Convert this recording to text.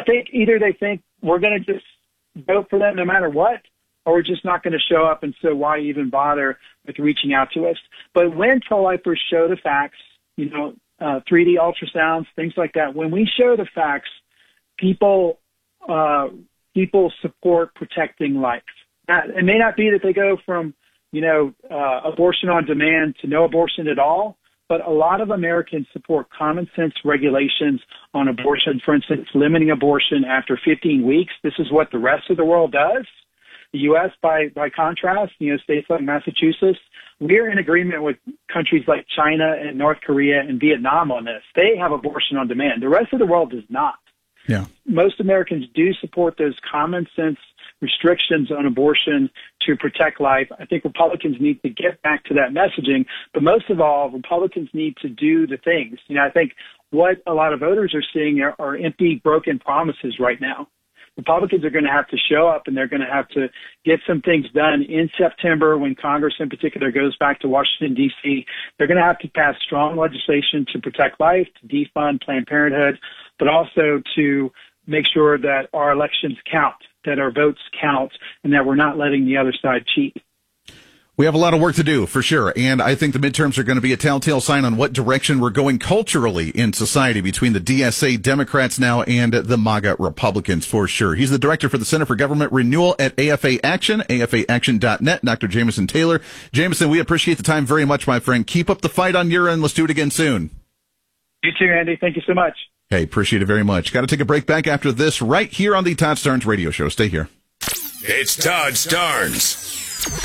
think either they think we're going to just vote for them no matter what, or we're just not going to show up, and so why even bother with reaching out to us? But when pro-lifers show the facts, 3D ultrasounds, things like that, when we show the facts, people support protecting life. Now, it may not be that they go from, abortion on demand to no abortion at all, but a lot of Americans support common sense regulations on abortion. For instance, limiting abortion after 15 weeks. This is what the rest of the world does. The U.S., by contrast, states like Massachusetts, we're in agreement with countries like China and North Korea and Vietnam on this. They have abortion on demand. The rest of the world does not. Yeah. Most Americans do support those common sense restrictions on abortion to protect life. I think Republicans need to get back to that messaging, but most of all, Republicans need to do the things. I think what a lot of voters are seeing are empty, broken promises right now. Republicans are going to have to show up, and they're going to have to get some things done in September when Congress in particular goes back to Washington, D.C. They're going to have to pass strong legislation to protect life, to defund Planned Parenthood, but also to make sure that our elections count, that our votes count, and that we're not letting the other side cheat. We have a lot of work to do, for sure, and I think the midterms are going to be a telltale sign on what direction we're going culturally in society between the DSA Democrats now and the MAGA Republicans, for sure. He's the director for the Center for Government Renewal at AFA Action, afaaction.net, Dr. Jameson Taylor. Jameson, we appreciate the time very much, my friend. Keep up the fight on your end. Let's do it again soon. You too, Andy. Thank you so much. Hey, appreciate it very much. Got to take a break. Back after this right here on the Todd Starnes Radio Show. Stay here. It's Todd Starnes.